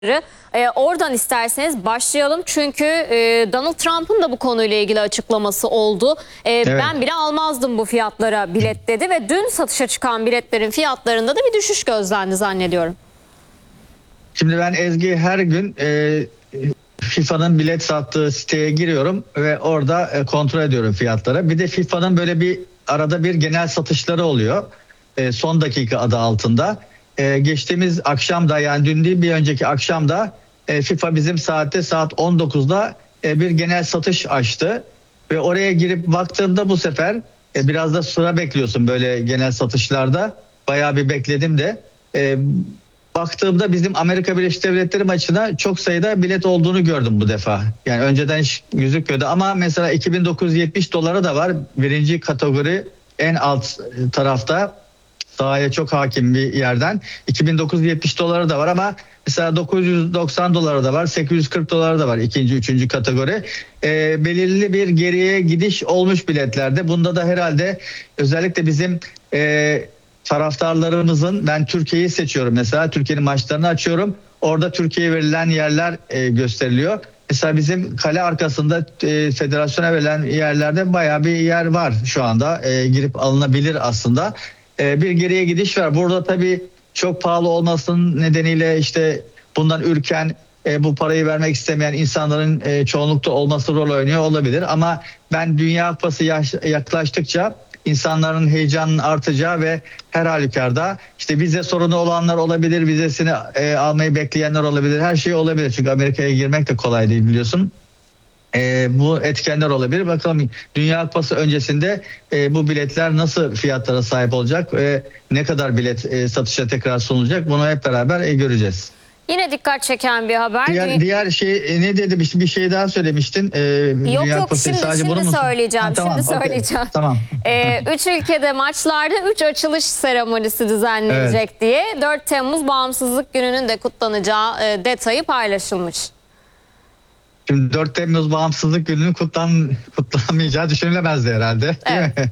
Oradan isterseniz başlayalım çünkü Donald Trump'ın da bu konuyla ilgili açıklaması oldu. Evet. Ben bile almazdım bu fiyatlara bilet dedi ve dün satışa çıkan biletlerin fiyatlarında da bir düşüş gözlendi zannediyorum. Şimdi ben Ezgi her gün FIFA'nın bilet sattığı siteye giriyorum ve orada kontrol ediyorum fiyatları. Bir de FIFA'nın böyle bir arada bir genel satışları oluyor. Son dakika adı altında. Geçtiğimiz akşamda, yani dün değil bir önceki akşamda FIFA bizim saat 19'da bir genel satış açtı. Ve oraya girip baktığımda bu sefer biraz da sıra bekliyorsun böyle genel satışlarda. Bayağı bir bekledim de. Baktığımda bizim Amerika Birleşik Devletleri maçına çok sayıda bilet olduğunu gördüm bu defa. Yani önceden hiç gözükmüyordu ama mesela $2.970 da var. Birinci kategori en alt tarafta. Sahaya çok hakim bir yerden. $2.970 da var ama mesela $990 da var, $840 da var ikinci, üçüncü kategori. Belirli bir geriye gidiş olmuş biletlerde. Bunda da herhalde özellikle bizim taraftarlarımızın, ben Türkiye'yi seçiyorum mesela. Türkiye'nin maçlarını açıyorum. Orada Türkiye'ye verilen yerler gösteriliyor. Mesela bizim kale arkasında federasyona verilen yerlerde bayağı bir yer var şu anda. Girip alınabilir aslında. Bir geriye gidiş var. Burada tabii çok pahalı olmasının nedeniyle işte bundan ürken, bu parayı vermek istemeyen insanların çoğunlukta olması rol oynuyor olabilir. Ama ben Dünya Kupası yaklaştıkça insanların heyecanının artacağı ve her halükarda işte vize sorunu olanlar olabilir, vizesini almayı bekleyenler olabilir, her şey olabilir. Çünkü Amerika'ya girmek de kolay değil biliyorsun. Bu etkenler olabilir. Bakalım Dünya Kupası öncesinde bu biletler nasıl fiyatlara sahip olacak ve ne kadar bilet satışa tekrar sunulacak, bunu hep beraber göreceğiz. Yine dikkat çeken bir haber. Diğer şey ne dedi, bir şey daha söylemiştin. Yok Dünya yok Kupası, şimdi söyleyeceğim. Ha, tamam, şimdi söyleyeceğim. Tamam. 3 ülkede maçlarda 3 açılış seremonisi düzenlenecek diye 4 Temmuz Bağımsızlık Günü'nün de kutlanacağı detayı paylaşılmış. Şimdi 4 Temmuz Bağımsızlık Günü'nün kutlanmayacağı düşünülemezdi herhalde. Evet.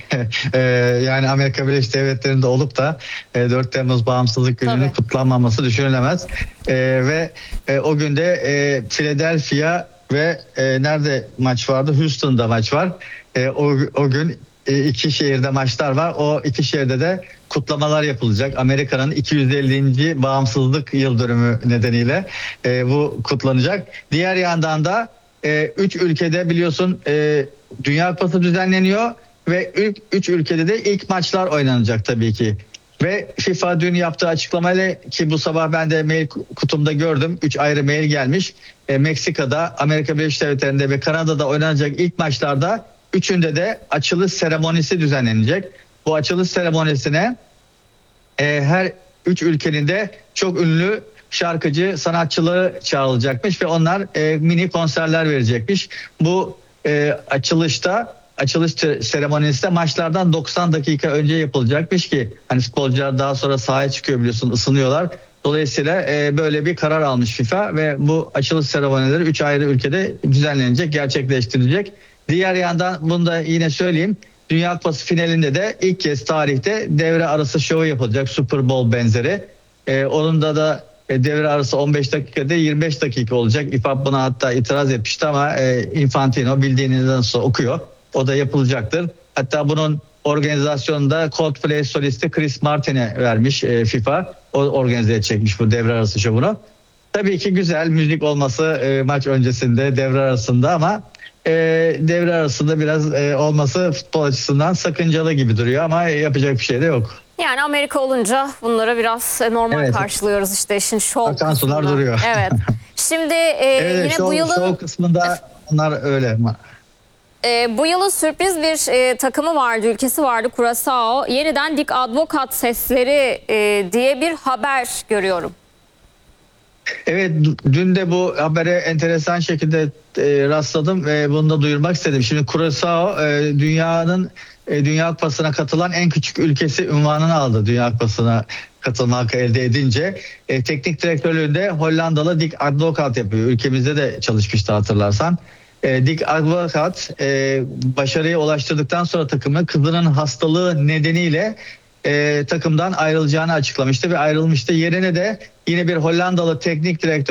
Yani Amerika Birleşik Devletleri'nde olup da 4 Temmuz Bağımsızlık Günü'nün kutlanmaması düşünülemez. Ve o günde Philadelphia ve nerede maç vardı? Houston'da maç var. O gün iki şehirde maçlar var. O iki şehirde de kutlamalar yapılacak. Amerika'nın 250. bağımsızlık yıl dönümü nedeniyle bu kutlanacak. Diğer yandan da 3 ülkede biliyorsun Dünya Kupası düzenleniyor ve 3 ülkede de ilk maçlar oynanacak tabii ki. Ve FIFA dün yaptığı açıklamayla, ki bu sabah ben de mail kutumda gördüm, 3 ayrı mail gelmiş. Meksika'da, Amerika Birleşik Devletleri'nde ve Kanada'da oynanacak ilk maçlarda üçünde de açılış seremonisi düzenlenecek. Bu açılış seremonisine her 3 ülkenin de çok ünlü şarkıcı, sanatçıları çağrılacakmış ve onlar mini konserler verecekmiş. Bu açılış seremonisi de maçlardan 90 dakika önce yapılacakmış ki hani futbolcular daha sonra sahaya çıkıyor biliyorsun, ısınıyorlar. Dolayısıyla böyle bir karar almış FIFA ve bu açılış seremonileri 3 ayrı ülkede düzenlenecek, gerçekleştirilecek. Diğer yandan bunu da yine söyleyeyim. Dünya Kupası finalinde de ilk kez tarihte devre arası şovu yapılacak, Super Bowl benzeri. Onun da devre arası 15 dakika değil 25 dakika olacak. İFAB buna hatta itiraz etmişti ama Infantino bildiğiniz nasıl okuyor. O da yapılacaktır. Hatta bunun organizasyonunda Coldplay solisti Chris Martin'e vermiş FIFA. O organize edecekmiş bu devre arası şovunu. Tabii ki güzel müzik olması maç öncesinde, devre arasında, ama devre arasında biraz olması futbol açısından sakıncalı gibi duruyor ama yapacak bir şey de yok. Yani Amerika olunca bunlara biraz normal karşılıyoruz işte, işin şov akan sular duruyor. Evet. Şimdi yine bu yılın şov kısmında onlar öyle. Bu yılın sürpriz bir takımı vardı, ülkesi vardı, Curaçao. Yeniden Dick Advocaat sesleri diye bir haber görüyorum. Evet, dün de bu habere enteresan şekilde rastladım ve bunu da duyurmak istedim. Şimdi Curaçao dünyanın Dünya Kupası'na katılan en küçük ülkesi unvanını aldı. Dünya Kupası'na katılma hakkı elde edince teknik direktörlüğünde Hollandalı Dick Advocaat yapıyor. Ülkemizde de çalışmıştı hatırlarsan. Dick Advocaat başarıya ulaştırdıktan sonra takımı kızının hastalığı nedeniyle takımdan ayrılacağını açıklamıştı ve ayrılmıştı. Yerine de yine bir Hollandalı teknik direktör